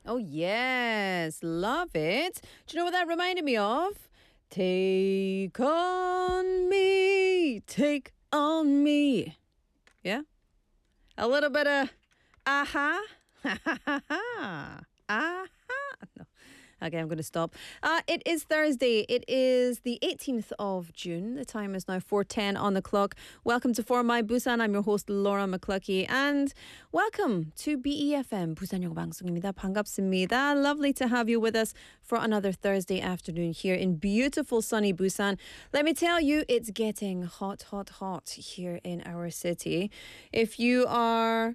Oh, yes. Love it. Do you know what that reminded me of? Take on me. Take on me. Yeah? A little bit of aha. Ha ha ha ha. Aha. No. Okay, I'm going to stop. It is Thursday. It is the 18th of June. The time is now 4:10 on the clock. Welcome to For My Busan. I'm your host, Laura McCluskey. And welcome to BEFM, 부산 영어 방송입니다. 반갑습니다. Lovely to have you with us for another Thursday afternoon here in beautiful sunny Busan. Let me tell you, it's getting hot, hot, hot here in our city. If you are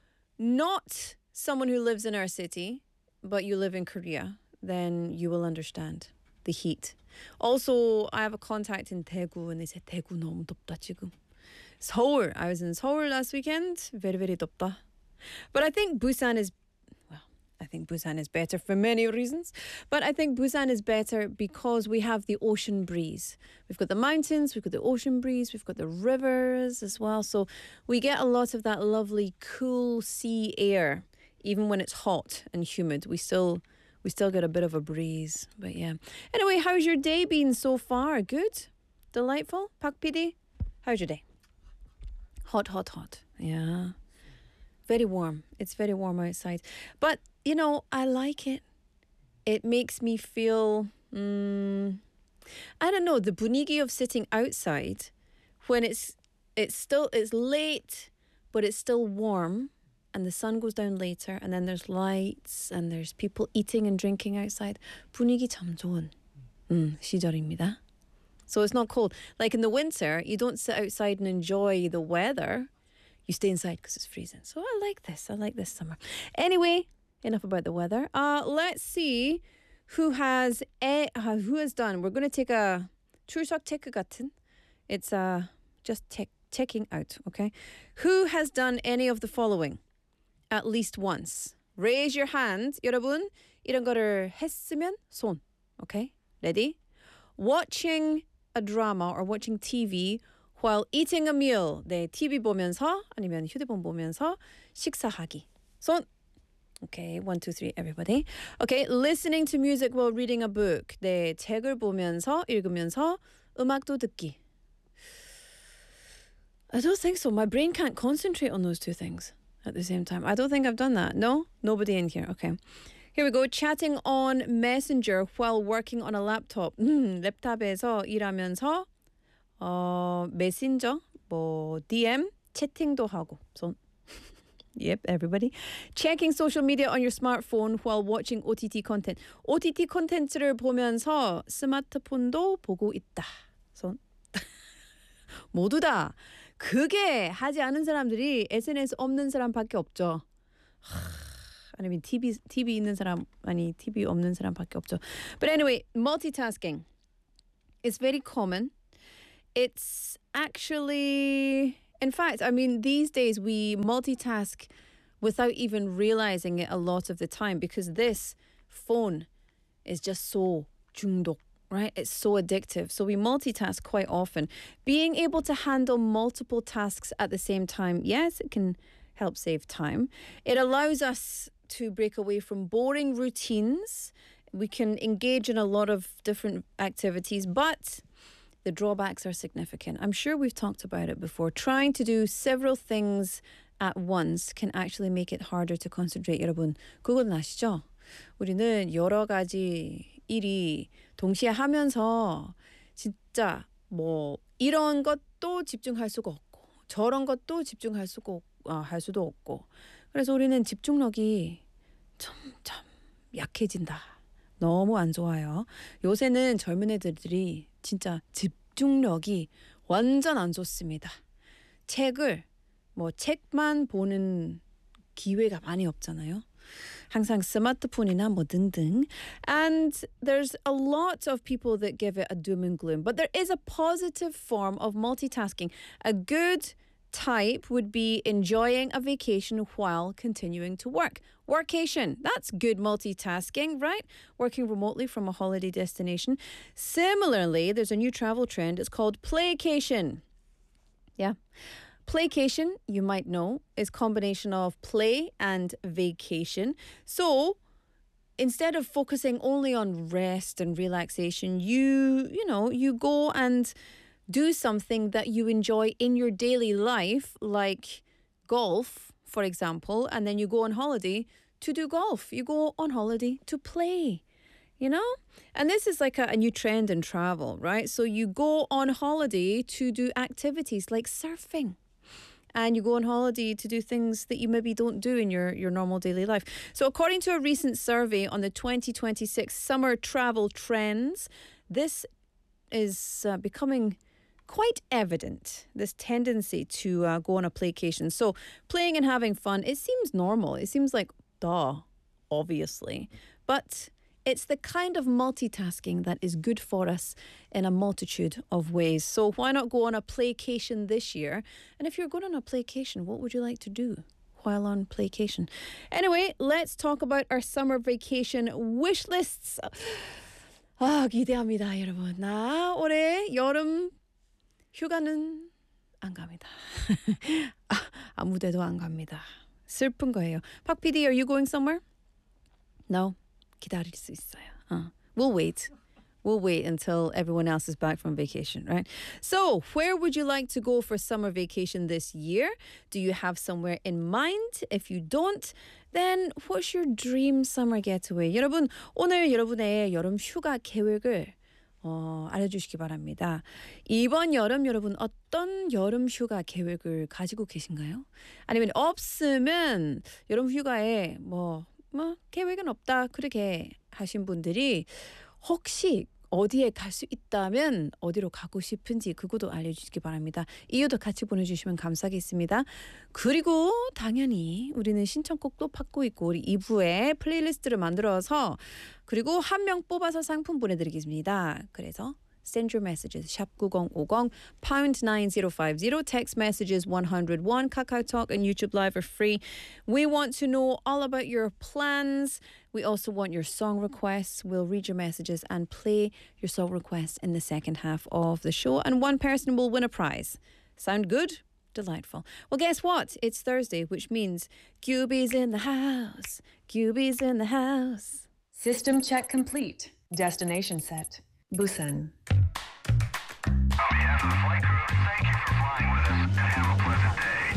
not someone who lives in our city, but you live in Korea, then you will understand the heat. Also, I have a contact in Daegu and they said Daegu 너무 덥다 지금. Seoul, I was in Seoul last weekend. Very, very 덥다. But I think Busan is better for many reasons. But I think Busan is better because we have the ocean breeze. We've got the mountains, we've got the ocean breeze, we've got the rivers as well. So we get a lot of that lovely cool sea air. Even when it's hot and humid, we still get a bit of a breeze. But yeah. Anyway, how's your day been so far? Good? Delightful? Pak PD? How's your day? Hot, hot, hot. Yeah. Very warm. It's very warm outside. But, you know, I like it. It makes me feel, I don't know, the 분위기 of sitting outside when it's late, but it's still warm. And the sun goes down later, and then there's lights, and there's people eating and drinking outside. 분위기 참 좋은 시절입니다. So it's not cold. Like in the winter, you don't sit outside and enjoy the weather. You stay inside because it's freezing. So I like this. I like this summer. Anyway, enough about the weather. Let's see who has done. We're going to take a 출석 체크 같은. It's just checking out, okay? Who has done any of the following? At least once. Raise your hand. 여러분, 이런 거를 했으면 손. Okay? Ready? Watching a drama or watching TV while eating a meal. 네, TV 보면서 아니면 휴대폰 보면서 식사하기. 손. Okay, 1, 2, 3, everybody. Okay, listening to music while reading a book. 네, 책을 보면서 읽으면서 음악도 듣기. I don't think so. My brain can't concentrate on those two things at the same time. I don't think I've done that. No? Nobody in here. Okay. Here we go. Chatting on Messenger while working on a laptop. 랩탑에서 일하면서 메신저, DM, 채팅도 하고. 손. Yep, everybody. Checking social media on your smartphone while watching OTT content. OTT 콘텐츠를 보면서 스마트폰도 보고 있다. 손. 모두 다. 그게 하지 않은 사람들이 SNS 없는 사람밖에 없죠. 아니면 TV 있는 사람, 아니 TV 없는 사람밖에 없죠. But anyway, multitasking is very common. It's actually, in fact, I mean, these days we multitask without even realizing it a lot of the time because this phone is just so 중독. Right? It's so addictive. So we multitask quite often. Being able to handle multiple tasks at the same time, yes, it can help save time. It allows us to break away from boring routines. We can engage in a lot of different activities, but the drawbacks are significant. I'm sure we've talked about it before. Trying to do several things at once can actually make it harder to concentrate. 여러분, 그건 아시죠? 우리는 여러 가지 일이 동시에 하면서 진짜 뭐 이런 것도 집중할 수가 없고 저런 것도 집중할 할 수도 없고 그래서 우리는 집중력이 점점 약해진다. 너무 안 좋아요. 요새는 젊은 애들이 진짜 집중력이 완전 안 좋습니다. 책만 보는 기회가 많이 없잖아요. 항상 스마트폰이나 뭐 등등. And there's a lot of people that give it a doom and gloom. But there is a positive form of multitasking. A good type would be enjoying a vacation while continuing to work. Workation, that's good multitasking, right? Working remotely from a holiday destination. Similarly, there's a new travel trend. It's called playcation. Yeah. Playcation, you might know, is combination of play and vacation. So instead of focusing only on rest and relaxation, you go and do something that you enjoy in your daily life, like golf, for example, and then you go on holiday to do golf. You go on holiday to play, you know? And this is like a new trend in travel, right? So you go on holiday to do activities like surfing. And you go on holiday to do things that you maybe don't do in your normal daily life. So according to a recent survey on the 2026 summer travel trends, this is becoming quite evident, this tendency to go on a playcation. So playing and having fun, it seems normal. It seems like, duh, obviously. But it's the kind of multitasking that is good for us in a multitude of ways. So why not go on a playcation this year? And if you're going on a playcation, what would you like to do while on playcation? Anyway, let's talk about our summer vacation wish lists. 기대합니다, 여러분. 나 올해 여름 휴가는 안 갑니다. 아무 데도 안 갑니다. 슬픈 거예요. 박 PD, are you going somewhere? No. 기다릴 수 있어요. We'll wait. We'll wait until everyone else is back from vacation, right? So, where would you like to go for summer vacation this year? Do you have somewhere in mind? If you don't, then what's your dream summer getaway? 여러분, 오늘 여러분의 여름 휴가 계획을 알려주시기 바랍니다. 이번 여름 여러분 어떤 여름 휴가 계획을 가지고 계신가요? 아니면 없으면 여름 휴가에 뭐 계획은 없다 그렇게 하신 분들이 혹시 어디에 갈 수 있다면 어디로 가고 싶은지 그것도 알려주시기 바랍니다. 이유도 같이 보내주시면 감사하겠습니다. 그리고 당연히 우리는 신청곡도 받고 있고 우리 2부에 플레이리스트를 만들어서 그리고 한 명 뽑아서 상품 보내드리겠습니다. 그래서 send your messages 샵 9050 pound 9050 text messages 101 KakaoTalk and YouTube Live are free. We want to know all about your plans. We also want your song requests. We'll read your messages and play your song requests in the second half of the show, and one person will win a prize. Sound good? Delightful. Well, guess what? It's Thursday, which means QB's in the house. QB's in the house. System check complete. Destination set. Busan. On behalf of the flight crew, thank you for flying with us and have a pleasant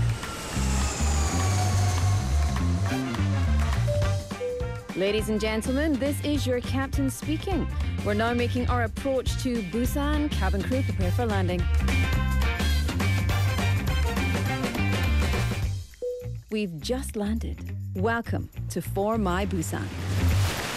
day. Ladies and gentlemen, this is your captain speaking. We're now making our approach to Busan. Cabin crew, prepare for landing. We've just landed. Welcome to For My Busan.